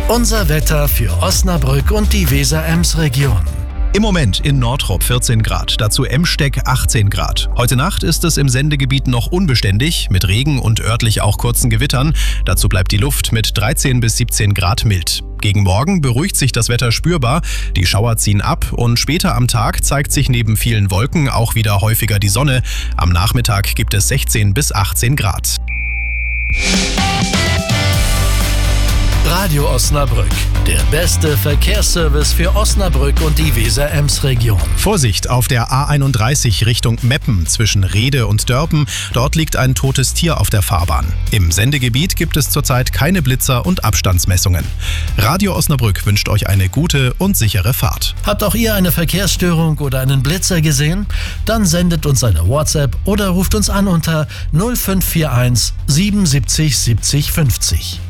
Unser Wetter für Osnabrück und die Weser-Ems-Region. Im Moment in Nordrup 14 Grad, dazu Emsteck 18 Grad. Heute Nacht ist es im Sendegebiet noch unbeständig, mit Regen und örtlich auch kurzen Gewittern. Dazu bleibt die Luft mit 13 bis 17 Grad mild. Gegen Morgen beruhigt sich das Wetter spürbar, die Schauer ziehen ab und später am Tag zeigt sich neben vielen Wolken auch wieder häufiger die Sonne. Am Nachmittag gibt es 16 bis 18 Grad. Radio Osnabrück, der beste Verkehrsservice für Osnabrück und die Weser-Ems-Region. Vorsicht auf der A31 Richtung Meppen zwischen Rehde und Dörpen. Dort liegt ein totes Tier auf der Fahrbahn. Im Sendegebiet gibt es zurzeit keine Blitzer und Abstandsmessungen. Radio Osnabrück wünscht euch eine gute und sichere Fahrt. Habt auch ihr eine Verkehrsstörung oder einen Blitzer gesehen? Dann sendet uns eine WhatsApp oder ruft uns an unter 0541 77 70 50.